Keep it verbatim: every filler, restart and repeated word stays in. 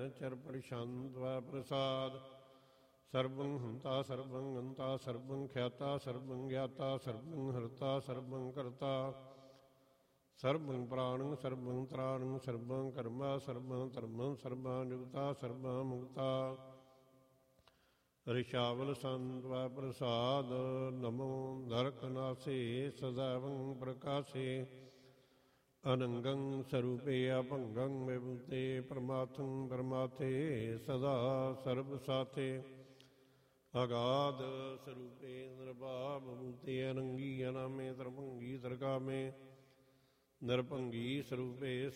ਚਰ ਪ੍ਰਸ਼ਾਂਤ ਵੈ ਪ੍ਰਸਾਦ। ਸਰਬੰ ਹੰਤਾ ਸਰਬੰ ਅੰਤਾ ਸਰਬੰ ਖਿਆਤਾ ਸਰਬੰ ਗਿਆਤਾ ਸਰਬੰ ਹਰਤਾ ਸਰਬੰ ਕਰਤਾ। ਸਰਬੰ ਪ੍ਰਾਣੰ ਸਰਬੰ ਤ੍ਰਾਣੰ ਸਰਬੰ ਕਰਮਾ ਸਰਬੰ ਧਰਮੰ ਸਰਬੰ ਜੁਗਤਾ ਸਰਬੰ ਮੁਕਤਾ। ਰਿਸ਼ਾਵਲ ਸੰਤ ਵੈ ਪ੍ਰਸਾਦ। ਨਮੋ ਨਰਕ ਨਾਸੇ ਸਦਾਵੰ ਪ੍ਰਕਾਸ਼ੇ। ਅਨੰਗੰ ਸਰੂਪੇ ਅਭੰਗੰ ਵਿਭੂਤੇ ਪਰਮਾਥੰ ਪਰਮਾਥੇ ਸਦਾ ਸਰਬ ਸਾਥੇ। ਅਗਾਧ ਸਰੂਪੇ ਨਿਰਭਾਵ ਬੂਤੇ ਅਨੰਗੀ ਅਨਾਮੇ ਤਰਭੰਗੀ ਤਰਕਾਮੇ। ਨਿਰਭੰਗੀ ਸਰੂਪੇ